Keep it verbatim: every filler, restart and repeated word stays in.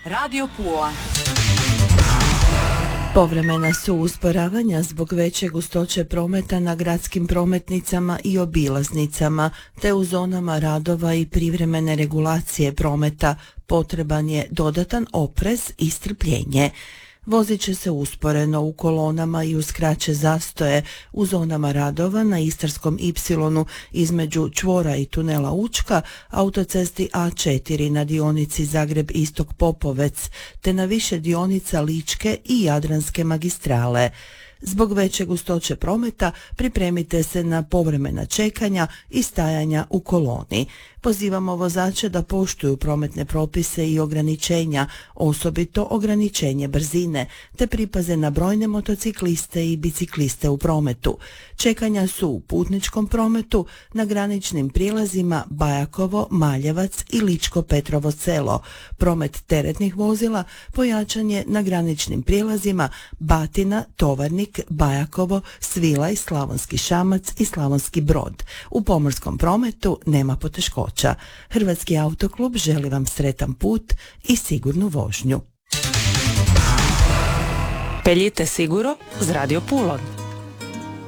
Radio Pula. Povremena su usporavanja zbog veće gustoće prometa na gradskim prometnicama i obilaznicama, te u zonama radova i privremene regulacije prometa potreban je dodatan oprez i strpljenje. Vozit će se usporeno u kolonama i uz kraće zastoje u zonama radova na Istarskom ipsilonu između čvora i tunela Učka, autocesti A četiri na dionici Zagreb-Istok Popovec, te na više dionica Ličke i Jadranske magistrale. Zbog veće gustoće prometa pripremite se na povremena čekanja i stajanja u koloni. Pozivamo vozače da poštuju prometne propise i ograničenja, osobito ograničenje brzine, te pripaze na brojne motocikliste i bicikliste u prometu. Čekanja su u putničkom prometu na graničnim prilazima Bajakovo, Maljevac i Ličko-Petrovo Selo. Promet teretnih vozila pojačan je na graničnim prilazima Batina, Tovarnik, Bajakovo, Svilaj, Slavonski Šamac i Slavonski Brod. U pomorskom prometu nema poteškoća. Hrvatski autoklub želi vam sretan put i sigurnu vožnju. Peljite siguro z Radio Pulon.